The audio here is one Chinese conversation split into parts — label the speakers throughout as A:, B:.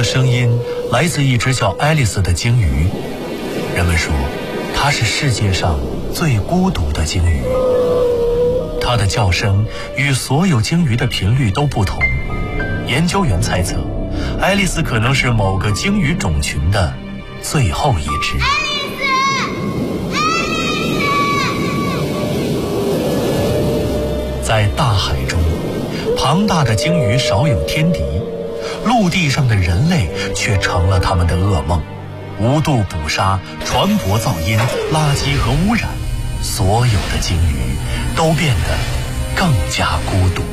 A: 声音来自一只叫爱丽丝的鲸鱼。人们说，它是世界上最孤独的鲸鱼。它的叫声与所有鲸鱼的频率都不同。研究员猜测，爱丽丝可能是某个鲸鱼种群的最后一只。在大海中，庞大的鲸鱼少有天敌，陆地上的人类却成了他们的噩梦。无度捕杀、船舶噪音、垃圾和污染，所有的鲸鱼都变得更加孤独。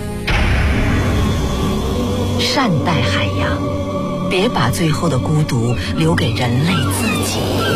B: 善待海洋，别把最后的孤独留给人类自己。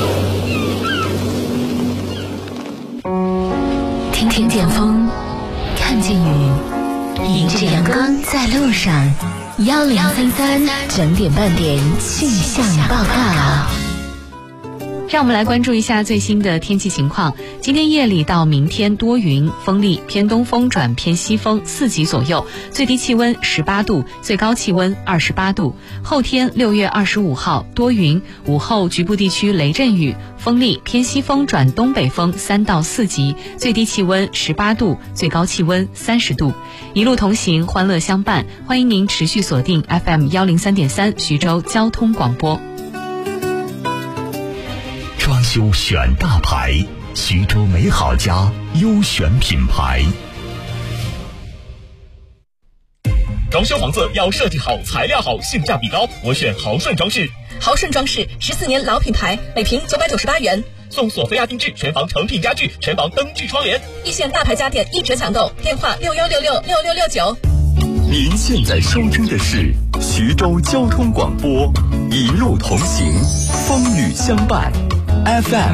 B: 听见风，看见雨，迎着阳光在路上。1033整点半点气象报告。
C: 让我们来关注一下最新的天气情况。今天夜里到明天多云，风力偏东风转偏西风4级左右，最低气温18度，最高气温28度。后天6月25号多云，午后局部地区雷阵雨，风力偏西风转东北风3到4级，最低气温18度，最高气温30度。一路同行，欢乐相伴，欢迎您持续锁定 FM 103.3徐州交通广播。
D: 装修选大牌，徐州美好家优选品牌。
E: 装修房子要设计好、材料好、性价比高，我选豪顺装饰。
F: 豪顺装饰14年老品牌，每平998元，
E: 送索菲亚定制全房成品家具、全房灯具窗帘，
F: 一线大牌家电一折抢购，电话61666669。
D: 您现在收听的是徐州交通广播，一路同行，风雨相伴。FM